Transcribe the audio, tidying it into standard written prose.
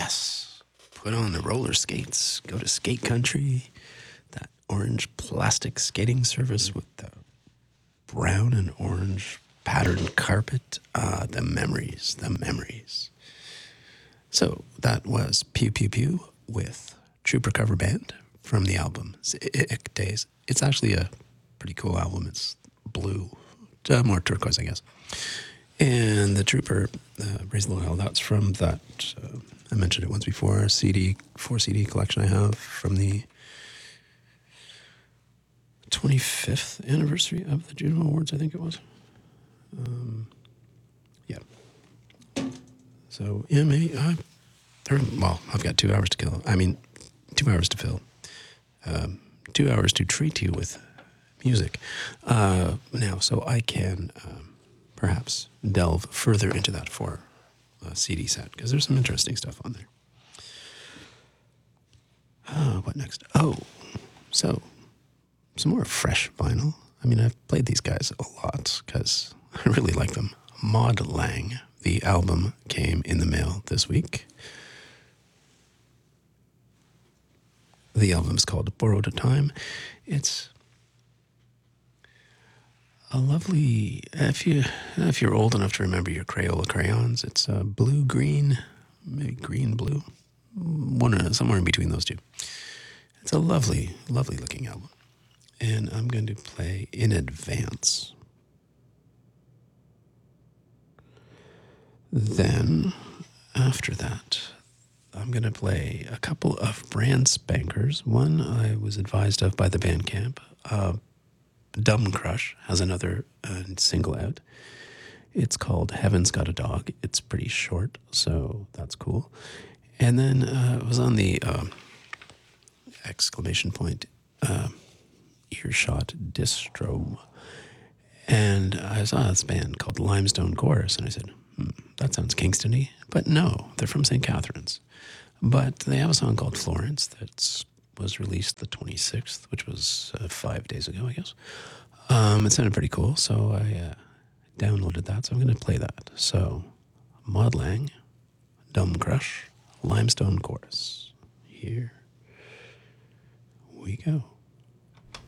Yes. Put on the roller skates, go to skate country, that orange plastic skating surface with the brown and orange patterned carpet. The memories, the memories. So that was Pew Pew Pew with Trooper Cover Band from the album Zick Days. It's actually a pretty cool album. It's blue, more turquoise, I guess. And the Trooper, Raise the Hell, that's from that, I mentioned it once before, 4 CD collection I have from the 25th anniversary of the Juno Awards, I think it was. Yeah. So, yeah, maybe, I've got 2 hours to kill. 2 hours to fill. 2 hours to treat you with music. Now, so I can perhaps delve further into that for a CD set, because there's some interesting stuff on there. What next? Oh, so some more fresh vinyl. I've played these guys a lot because I really like them. Maud Lang, the album came in the mail this week. The album is called Borrowed Time. It's a lovely, if you're old enough to remember your Crayola crayons, it's blue-green, maybe green-blue, somewhere in between those two. It's a lovely, lovely looking album. And I'm going to play In Advance. Then, after that, I'm going to play a couple of brand spankers. One I was advised of by the Bandcamp. Dumb Crush has another single out. It's called Heaven's Got a Dog. It's pretty short, so that's cool. And then it was on the Earshot Distro. And I saw this band called Limestone Chorus, and I said, that sounds Kingston-y. But no, they're from St. Catharines. But they have a song called Florence that was released the 26th, which was 5 days ago, I guess. It sounded pretty cool, so I downloaded that, so I'm going to play that. So, Maud Lang, Dumb Crush, Limestone Chorus. Here we go.